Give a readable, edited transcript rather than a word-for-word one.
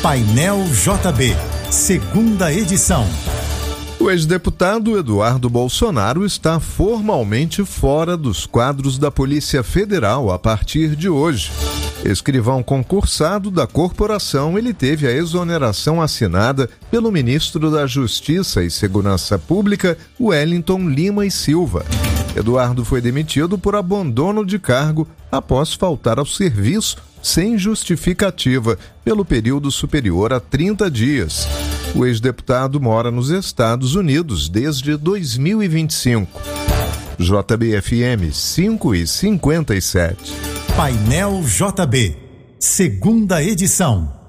Painel JB, segunda edição. O ex-deputado Eduardo Bolsonaro está formalmente fora dos quadros da Polícia Federal a partir de hoje. Escrivão concursado da corporação, ele teve a exoneração assinada pelo ministro da Justiça e Segurança Pública, Wellington Lima e Silva. Eduardo foi demitido por abandono de cargo após faltar ao serviço sem justificativa pelo período superior a 30 dias. O ex-deputado mora nos Estados Unidos desde 2025. JB-FM 5:57. Painel JB, segunda edição.